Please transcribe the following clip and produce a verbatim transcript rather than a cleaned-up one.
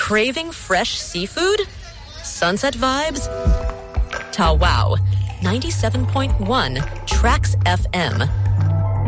Craving fresh seafood? Sunset vibes? Ta wow. ninety-seven point one Trax F M.